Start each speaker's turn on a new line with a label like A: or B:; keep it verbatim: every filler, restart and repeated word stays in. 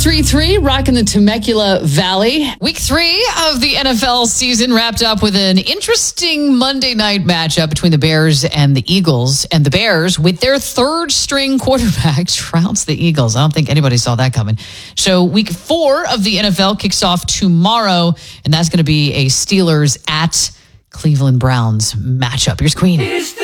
A: three three, rocking the Temecula Valley.
B: Week three of the N F L season wrapped up with an interesting Monday night matchup between the Bears and the Eagles. And the Bears, with their third string quarterback, trounced the Eagles. I don't think anybody saw that coming. So week four of the N F L kicks off tomorrow, and that's going to be a Steelers at Cleveland Browns matchup. Here's Queen.